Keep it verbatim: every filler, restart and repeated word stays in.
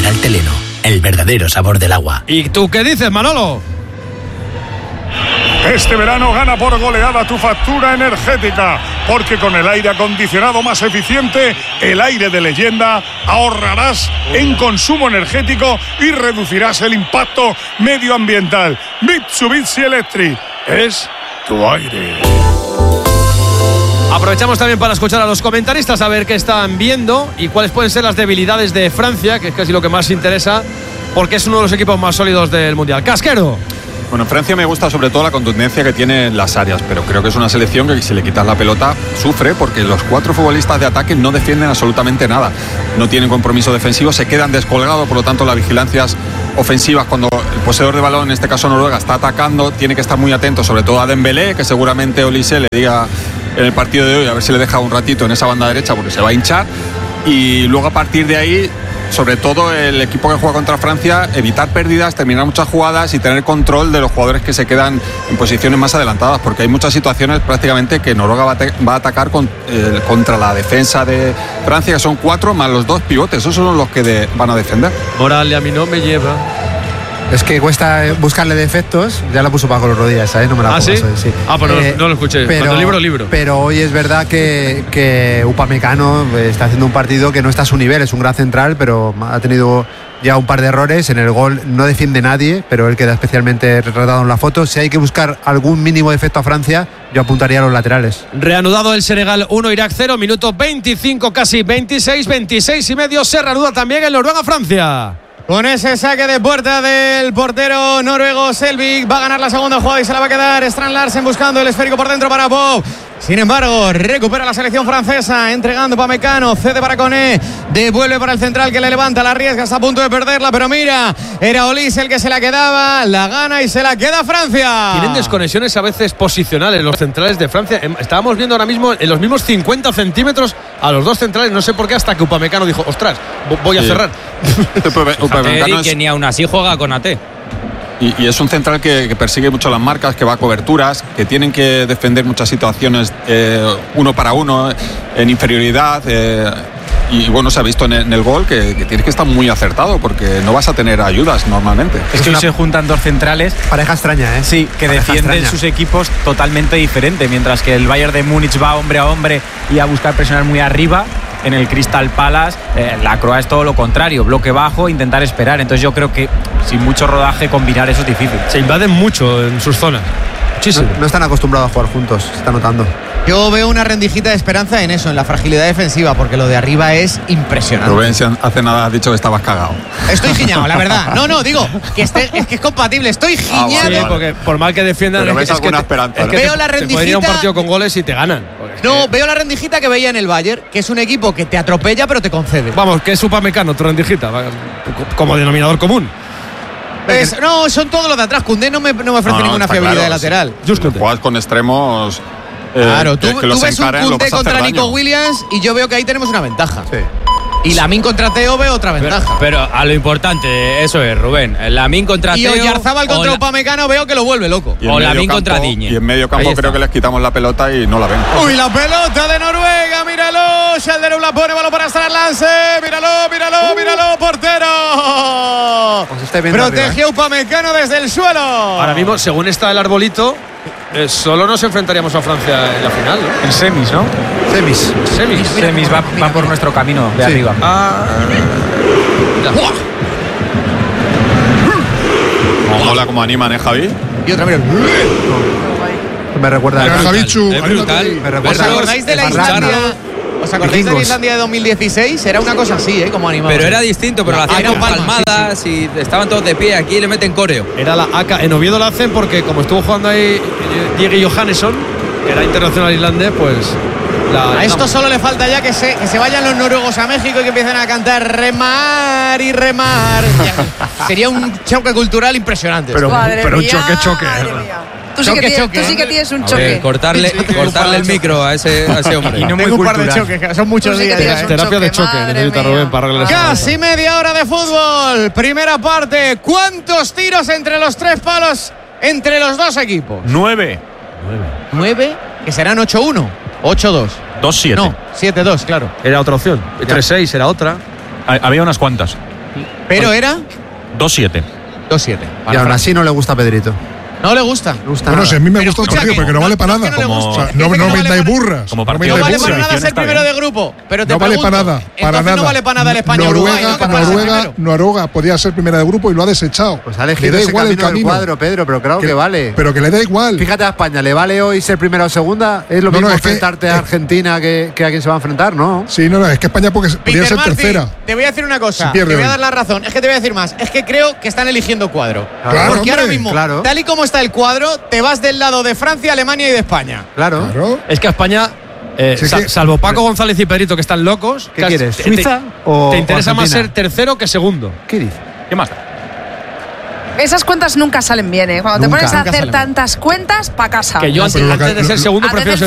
Canal Teleno, el verdadero sabor del agua. ¿Y tú qué dices, Manolo? Este verano gana por goleada tu factura energética, porque con el aire acondicionado más eficiente, el aire de leyenda, ahorrarás en consumo energético y reducirás el impacto medioambiental. Mitsubishi Electric es tu aire. Aprovechamos también para escuchar a los comentaristas a ver qué están viendo y cuáles pueden ser las debilidades de Francia, que es casi lo que más interesa, porque es uno de los equipos más sólidos del Mundial. Casquero. Bueno, en Francia me gusta sobre todo la contundencia que tiene en las áreas, pero creo que es una selección que si le quitas la pelota sufre, porque los cuatro futbolistas de ataque no defienden absolutamente nada. No tienen compromiso defensivo, se quedan descolgados, por lo tanto las vigilancias ofensivas cuando el poseedor de balón, en este caso Noruega, está atacando, tiene que estar muy atento, sobre todo a Dembélé, que seguramente Olise le diga en el partido de hoy a ver si le deja un ratito en esa banda derecha porque se va a hinchar, y luego a partir de ahí, sobre todo el equipo que juega contra Francia, evitar pérdidas, terminar muchas jugadas y tener control de los jugadores que se quedan en posiciones más adelantadas, porque hay muchas situaciones prácticamente que Noruega va a, te- va a atacar con, eh, contra la defensa de Francia, que son cuatro más los dos pivotes, esos son los que de- van a defender. Moral, a mí no me lleva. Es que cuesta buscarle defectos. Ya la puso Paco los rodillas, ¿sabes? No me la ¿Ah, pongo, sí? sí. Ah, pues Eh, no, no lo escuché. pero, Cuando libro, libro. Pero hoy es verdad que, que Upamecano está haciendo un partido que no está a su nivel. Es un gran central, pero ha tenido ya un par de errores. En el gol no defiende nadie, pero él queda especialmente retratado en la foto. Si hay que buscar algún mínimo defecto a Francia, yo apuntaría a los laterales. Reanudado el Senegal uno, Irak cero, minuto veinticinco, casi veintiséis, veintiséis y medio. Se reanuda también el Noruega-Francia. Con ese saque de puerta del portero noruego Selvik, va a ganar la segunda jugada y se la va a quedar Strand Larsen buscando el esférico por dentro para Pau. Sin embargo, recupera la selección francesa, entregando para Mecano, cede para Koné, devuelve para el central que le levanta, la arriesga, está a punto de perderla, pero mira, era Olise el que se la quedaba, la gana y se la queda Francia. Tienen desconexiones a veces posicionales los centrales de Francia. Estábamos viendo ahora mismo en los mismos cincuenta centímetros a los dos centrales, no sé por qué, hasta que Upamecano dijo, ostras, voy a Sí. cerrar. Upamecano que es- ni aún así juega con A T. Y, y es un central que, que persigue mucho las marcas, que va a coberturas, que tienen que defender muchas situaciones eh, uno para uno, en inferioridad. Eh, y bueno, se ha visto en el, en el gol que, que tienes que estar muy acertado porque no vas a tener ayudas normalmente. Es que hoy se juntan dos centrales. Pareja extraña, ¿eh? Sí, que Pareja defienden extraña. sus equipos totalmente diferente. Mientras que el Bayern de Múnich va hombre a hombre y a buscar presionar muy arriba, en el Crystal Palace eh, la Croa es todo lo contrario, bloque bajo, intentar esperar. Entonces yo creo que sin mucho rodaje combinar eso es difícil. Se invaden mucho en sus zonas. Muchísimo. No, no están acostumbrados a jugar juntos, se está notando. Yo veo una rendijita de esperanza en eso, en la fragilidad defensiva, porque lo de arriba es impresionante. Rubén, si hace nada has dicho que estabas cagado. Estoy giñado, la verdad. No, no, digo que este, es que es compatible. Estoy giñado. vale, Sí, vale. porque por mal que defiendan, Pero es, ves es que alguna te- esperanza, es ¿no? que Veo te- la te pueden ir a un rendijita. partido con goles y te ganan. Porque es No, que- veo la rendijita que veía en el Bayern, que es un equipo que te atropella pero te concede. Vamos, que es Upamecano, tu rendijita, va, como denominador común. Es- no, son todos los de atrás. Koundé no me, no me ofrece No, no, ninguna está fiabilidad claro, de lateral. Si juegas con extremos. eh, Claro, tú, que, que tú los ves un encaren, lo Koundé vas a hacer contra Nico daño. Williams y yo veo que ahí tenemos una ventaja. Sí. Y Lamine contra Teo veo otra ventaja. Pero a lo importante, eso es, Rubén. Lamine contra y Teo. Oyarzábal contra o la- Upamecano veo que lo vuelve loco. Y en o medio Lamine campo- contra Digne. Y en medio Ahí campo está. creo que les quitamos la pelota y no la ven. Uy, la pelota de Noruega, míralo. Schelderup la pone, balón para Strand Larsen. Míralo, míralo, míralo, portero. Os estáis viendo Protegió Upamecano desde el suelo. Ahora mismo, según está el arbolito, eh, solo nos enfrentaríamos a Francia en la final, ¿no? En semis, ¿no? Semis. Semis. Semis va, va por nuestro camino de Sí. arriba. Ah, ya. Hola, cómo animan, ¿eh, Javi? Y otra, mira. Me recuerda Es a brutal, Javichu, es brutal. Me ¿Os recuerda acordáis de la Farrana. Islandia? ¿Os acordáis de la Vikingos. Islandia de dos mil dieciséis? Era una cosa así, ¿eh? Como animado. Pero era distinto, pero lo Ah, hacían era con palmas, palmadas y estaban todos de pie. Aquí le meten coreo. Era la A K. En Oviedo la hacen porque, como estuvo jugando ahí eh, Diego Johannesson, que era internacional islandés, pues. La, A esto solo le falta ya que se, que se vayan los noruegos a México y que empiecen a cantar remar y remar. Ya, sería un choque cultural impresionante. Pero, Madre pero un mía, choque, choque. madre mía. Tú sí, Choque, que tienes, choque, tú sí ¿eh? que tienes un A choque. ver, cortarle, cortarle el micro a ese, a ese hombre. Y no muy Tengo un par de cultural. choques, que son muchos Tú sí que días. tienes ya, un ¿eh? Terapia de choque, choque madre necesita mía. Rubén para arreglar esa Casi media hora de fútbol. Primera parte. ¿Cuántos tiros entre los tres palos entre los dos equipos? Nueve. Nueve, que serán ocho uno. ocho dos. Dos siete. No, siete dos, claro. Era otra opción. tres seis era otra. Había unas cuantas. Pero era dos siete. dos siete. Y aún así no le gusta a Pedrito. No le gusta. Le gusta Bueno, nada. si a mí me Pero gusta el escucha partido, que porque no no- vale para no nada. que no le Como- gusta. o sea, Dice no que no no vale vendáis para- burras. como no partido No vendáis vale burras. para nada ser Está primero bien. de grupo. Pero te No vale pregunto, para nada, para entonces nada. no vale para nada el España-Uruguay, Noruega, ¿no? Que para ser Noruega, primero. Noruega podía ser primera de grupo y lo ha desechado. Pues ha le elegido da ese igual el camino del camino. cuadro, Pedro, pero claro que, Que- vale. Pero que le da igual. Fíjate a España, ¿le vale hoy ser primera o segunda? ¿Es lo No, no, mismo es que- enfrentarte a eh, Argentina que, que a quién se va a enfrentar? No. Sí, no, no, es que España porque podría Peter ser Martin, tercera. te voy a decir una cosa. Si Te pierde voy a hoy. dar la razón. Es que te voy a decir más. Es que creo que están eligiendo cuadro. Claro, Porque ahora hombre, mismo, claro. tal y como está el cuadro, te vas del lado de Francia, Alemania y de España. Claro. Claro. Es que a España, eh, Sí, sa- que- salvo Paco González y Pedrito, que están locos. ¿Qué casi- quieres? te- ¿Suiza te, o te interesa o más ser Argentina? tercero que segundo. ¿Qué dices? ¿Qué más? Esas cuentas nunca salen bien, ¿eh? Cuando Nunca, te pones a nunca hacer salen bien. tantas cuentas, pa' casa. Que yo No, antes, pero lo que- antes de ser lo- segundo Antes prefiero de